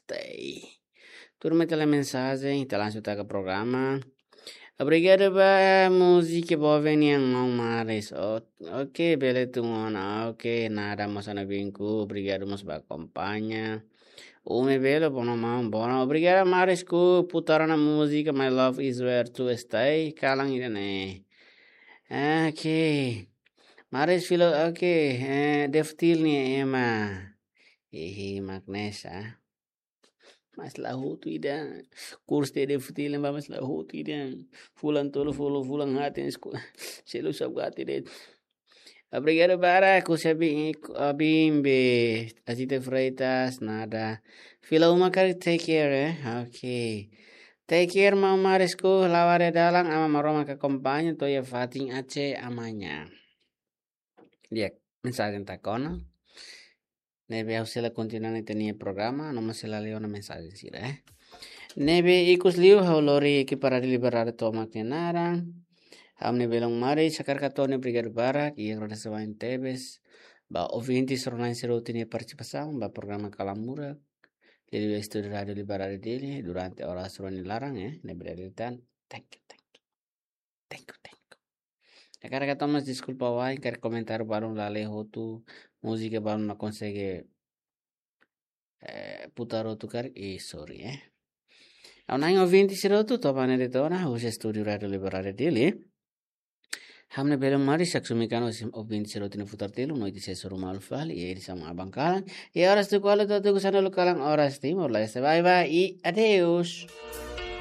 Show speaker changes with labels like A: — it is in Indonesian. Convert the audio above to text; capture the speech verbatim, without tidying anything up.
A: stay. Turma tela mensagem, tá lá ke programa. Obrigado ba música boa veniang mau mares. Oh, ok, bele tungona. Ok, nada mas na vinku. Obrigado mas ba acompanha. O me belo bono mau bono. Obrigado mares ku putaran a música My Love Is Where to Stay. Kalang irane. Ok. Mares filo ok. Eh, deftil ni ema. Hehe, Magnesa. Mas lahutu ida. Kurs de deftil ema mas lahutu ida. Fulan tolo fulo fulan hati esku. Selu sabgati de. Obrigado para ku sabi abimbe. Asite freitas nada. Fila uma kari take care eh. Okay. Take care mau maresku laware dalang ama maroma ka kompanya to ya fating ace amanya. Dia mensaje takona. Nebe ausila continuare tenia programa, no mas la leo na mensaje sira eh. Nebe ikus liu haulori ki para deliberare to maknara. Hamne belong mari sakar katone brigade barak i roda sawain tebes. Ba ovinti sornain serotini participação ba programa Kalamura. Lili estudi radio liberare dele durante ora soroni larang eh. Nebe realitan. Thank you, thank you. Thank you, thank you. Akara katomas desculpa wai, quer comentar barulho la leho tu música baru não consegue eh, putar outro cara e sorry eh. Ao não ouvinte será tu topa nele dona o estúdio radio liberare dele. Hamne belum mari saksumi kan ouvinte será tu no futar telu noite se soru mal fal e ele sama abangkalan e horas tu qual tu tu sana lukalang horas timor la bye bye e adeus.